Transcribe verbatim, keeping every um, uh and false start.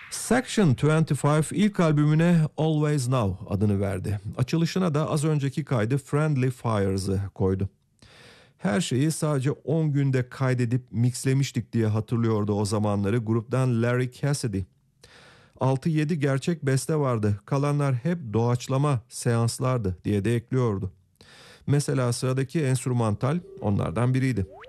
Section yirmi beş ilk albümüne Always Now adını verdi. Açılışına da az önceki kaydı Friendly Fires'ı koydu. Her şeyi sadece on günde kaydedip mixlemiştik diye hatırlıyordu o zamanları gruptan Larry Cassidy. altı yedi gerçek beste vardı, kalanlar hep doğaçlama seanslardı diye de ekliyordu. Mesela sıradaki enstrümantal onlardan biriydi.